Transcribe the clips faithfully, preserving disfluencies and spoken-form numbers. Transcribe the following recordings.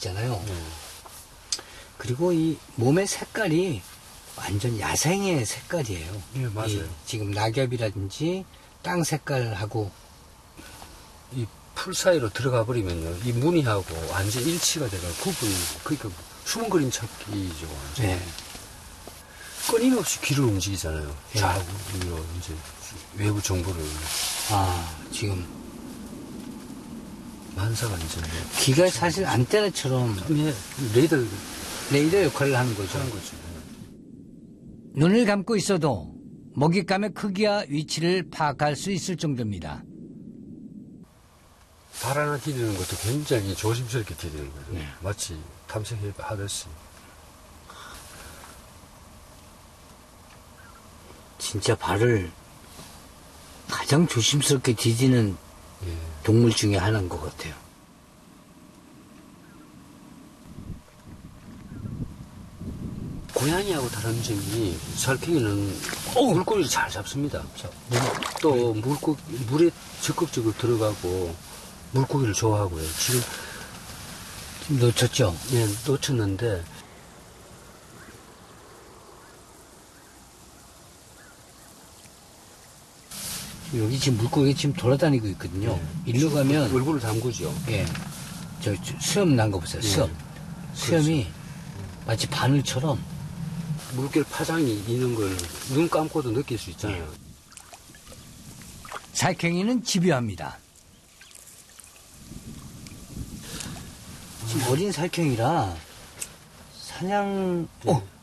있잖아요. 네. 그리고 이 몸의 색깔이 완전 야생의 색깔이에요. 예, 맞아요. 이 지금 낙엽이라든지 땅 색깔하고 이 풀 사이로 들어가 버리면요, 이 무늬하고 완전 일치가 돼가 구분이, 그러니까 숨은 그림 찾기죠. 완전. 네. 끊임없이 귀를 움직이잖아요. 네. 좌우로 이제 외부 정보를. 아, 지금 만사가 이제. 귀가 사실 안테나처럼 예, 레이더 레이더 역할을 하는 거죠. 하는 거죠. 눈을 감고 있어도 먹잇감의 크기와 위치를 파악할 수 있을 정도입니다. 발 하나 디디는 것도 굉장히 조심스럽게 디디는 거죠. 네. 마치 탐색하듯이. 진짜 발을 가장 조심스럽게 디디는 예. 동물 중에 하나인 것 같아요. 고양이하고 다른 점이 살쾡이는 물고기를 잘 잡습니다. 또 물고, 물에 적극적으로 들어가고 물고기를 좋아하고요. 지금 지금 놓쳤죠? 예, 놓쳤는데 여기 지금 물고기 지금 돌아다니고 있거든요. 예. 일로 가면 얼굴을 담그죠. 예, 저, 저 수염 난 거 보세요. 수염. 예. 수염이 마치 바늘처럼 물결 파장이 있는 걸 눈 감고도 느낄 수 있잖아요. 살쾡이는 집요합니다. 지금 어린 살쾡이라 사냥, 네. 어!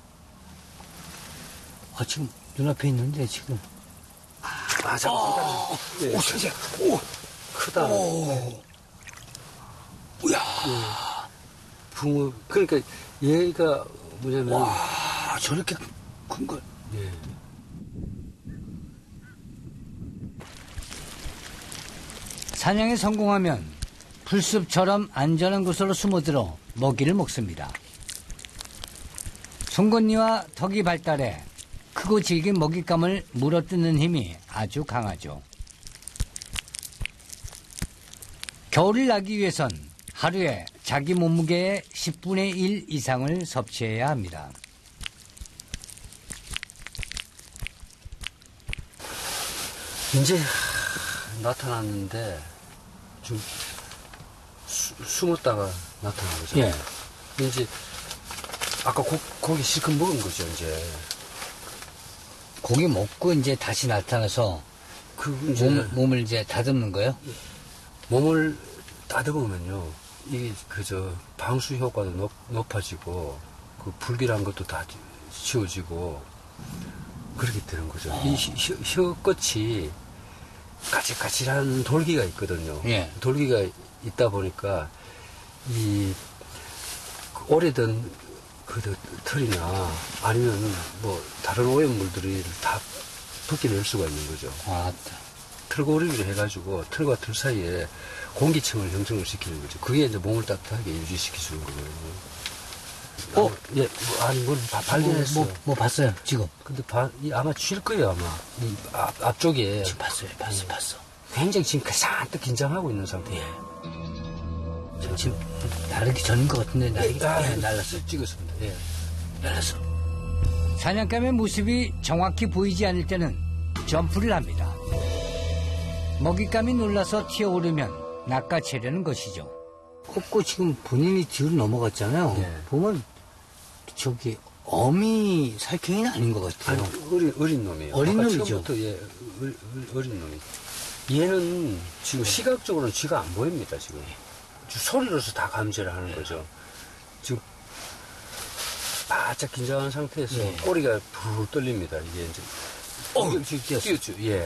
아, 지금 눈앞에 있는데 지금. 아, 잠깐만. 오, 네. 오, 진짜, 오! 크다. 오! 우야! 붕어. 그러니까 얘가 뭐냐면. 와, 저렇게 큰 걸. 예. 사냥에 성공하면 풀숲처럼 안전한 곳으로 숨어들어 먹이를 먹습니다. 송곳니와 턱이 발달해 크고 질긴 먹잇감을 물어뜯는 힘이 아주 강하죠. 겨울을 나기 위해선 하루에 자기 몸무게의 십분의 일 이상을 섭취해야 합니다. 이제 나타났는데 좀 수, 숨었다가 나타난 거죠. 예. 이제 아까 고, 고기 실컷 먹은 거죠. 이제 고기 먹고 이제 다시 나타나서 그 이제 몸, 몸을 이제 다듬는 거예요? 몸을 따듬으면요, 이게 그저 방수 효과도 높, 높아지고 그 불길한 것도 다 지워지고 그렇게 되는 거죠. 이 혀, 혀 끝이 까칠까칠한 돌기가 있거든요. 예. 돌기가 있다 보니까 이 오래된 그 털이나 아니면 뭐 다른 오염물들이 다 벗겨낼 수가 있는 거죠. 아, 털고리를 해가지고 털과 털 사이에 공기층을 형성을 시키는 거죠. 그게 이제 몸을 따뜻하게 유지시켜주는 거거든요. 어? 아, 예, 뭐, 아니, 뭘 바- 발견했어. 뭐, 뭐, 뭐 봤어요, 지금? 근데 바, 이 아마 쉴 거예요, 아마. 이 앞, 앞쪽에. 지금 봤어요, 봤어, 봤어. 굉장히 지금 잔뜩 긴장하고 있는 상태. 예. 저 지금 나르기 전인 것 같은데 나르기 아, 예, 날랐어. 찍었습니다. 예. 날랐어. 사냥감의 모습이 정확히 보이지 않을 때는 점프를 합니다. 먹잇감이 놀라서 튀어오르면 낚아채려는 것이죠. 꼽고 지금 본인이 뒤로 넘어갔잖아요. 예. 보면 저기 어미 살쾡이는 아닌 것 같아요. 아니, 어린, 어린 놈이에요. 어린 아까 놈이죠. 처음부터, 예, 어린, 어린 놈이. 얘는 지금 시각적으로는 쥐가 안 보입니다, 지금. 지금 소리로서 다 감지를 하는 거죠. 지금 바짝 긴장한 상태에서 예. 꼬리가 부르르 떨립니다, 이게 이제. 어, 지금 뛰었어. 뛰었죠, 예.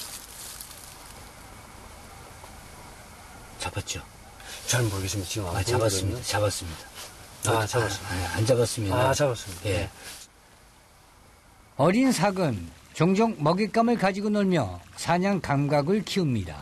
잡았죠. 잘 모르겠습니다, 지금 안 아, 보이거든요. 잡았습니다. 잡았습니다. 아, 잡았습니다. 아, 안 잡았습니다. 아, 잡았습니다. 예. 어린 삭은 종종 먹잇감을 가지고 놀며 사냥 감각을 키웁니다.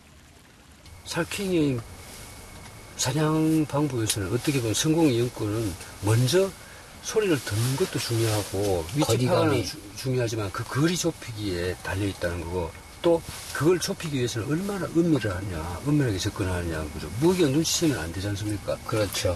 살쾡이 사냥 방법에서는 어떻게 보면 성공의 연구는 먼저 소리를 듣는 것도 중요하고 위치 거리감이. 파악은 주- 중요하지만 그 거리 좁히기에 달려 있다는 거고, 또 그걸 좁히기 위해서는 얼마나 은밀을 하냐, 은밀하게 접근하느냐, 그죠? 무기가 눈치채면 안 되지 않습니까? 그렇죠.